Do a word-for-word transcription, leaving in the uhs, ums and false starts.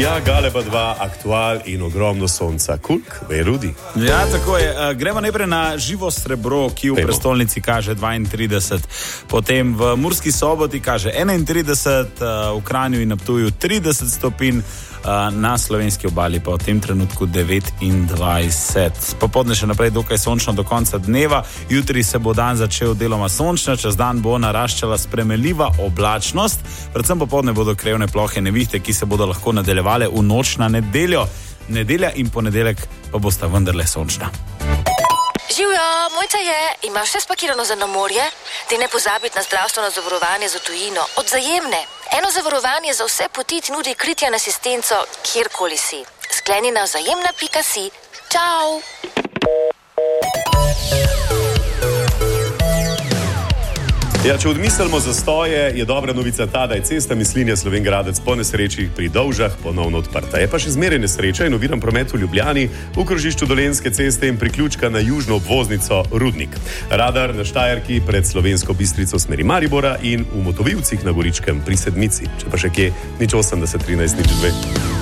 Ja, Galeba dva, Aktual in ogromno sonca. Kulk, verudi. Ja, tako je. Uh, gremo najprej na živo srebro, ki v Pejmo. prestolnici kaže dvaintrideset, potem v Murski Soboti kaže enaintrideset, uh, v Kranju in na Ptuju trideset stopinj, uh, na slovenski obali pa v tem trenutku devetindvajset. Popoldne še naprej dokaj sončno do konca dneva, jutri se bo dan začel deloma sončno, čez dan bo naraščala spremenljiva oblačnost, predvsem popoldne bodo krevne plohe nevihte, ki se bodo lahko nadaljevale v noč na nedeljo. Nedelja in ponedeljek pa bosta vendarle sončna. Živjo, mojca je, imaš vse spakirano za na morje? Ti ne pozabiti na zdravstveno zavarovanje za tujino od Vzajemne. Eno zavarovanje za vse poti ti nudi kritje in asistenco, kjerkoli si. Skleni na vzajemna pika si. Čau! Ja, če odmislimo zastoje, je dobra novica ta, da je cesta Mislinja-Slovenj Gradec po nesreči pri Dovžah ponovno odprta. Je pa še zmeraj nesreča in oviran promet v Ljubljani, v krožišču Dolenjske ceste in priključka na južno obvoznico Rudnik. Radar na Štajerki pred Slovensko Bistrico smeri Maribora in v Motovivcih na Goričkem pri Sedmici. Če pa še kje, nič osemdeset trinajst nič dve.